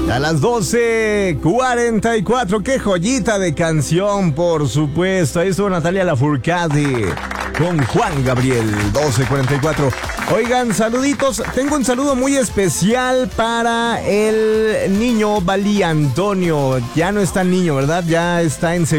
A las 12:44, qué joyita de canción, por supuesto. Ahí estuvo Natalia Lafourcade con Juan Gabriel, 12:44. Oigan, saluditos. Tengo un saludo muy especial para el niño Valí Antonio. Ya no es tan niño, ¿verdad? Ya está en